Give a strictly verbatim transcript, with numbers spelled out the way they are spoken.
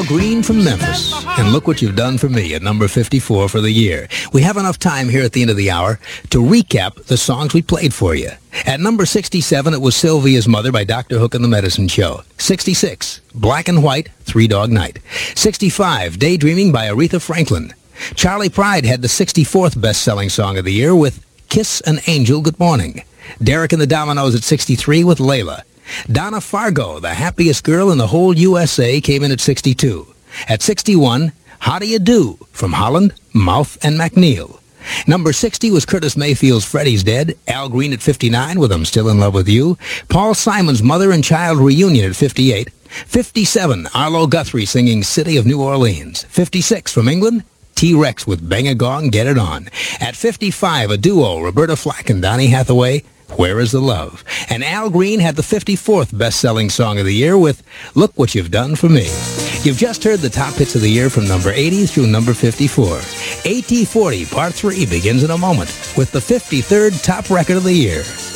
Al Green from Memphis. And Look What You've Done for Me at number fifty-four for the year. We have enough time here at the end of the hour to recap the songs we played for you. At number sixty-seven, it was Sylvia's Mother by Doctor Hook and the Medicine Show. sixty-six, Black and White, Three Dog Night. sixty-five, Daydreaming by Aretha Franklin. Charlie Pride had the sixty-fourth best-selling song of the year with Kiss an Angel Good Morning. Derek and the Dominoes at sixty-three with Layla. Donna Fargo, the happiest girl in the whole U S A, came in at sixty-two. At sixty-one, How Do You Do from Holland, Mouth, and McNeil. Number sixty was Curtis Mayfield's Freddie's Dead. Al Green at fifty-nine with I'm Still in Love with You. Paul Simon's Mother and Child Reunion at fifty-eight. fifty-seven, Arlo Guthrie singing City of New Orleans. fifty-six from England, T-Rex with Bang a Gong, Get It On. At fifty-five, a duo, Roberta Flack and Donny Hathaway, Where Is the Love? And Al Green had the fifty-fourth best-selling song of the year with Look What You've Done for Me. You've just heard the top hits of the year from number eighty through number fifty-four. A T forty Part three begins in a moment with the fifty-third top record of the year.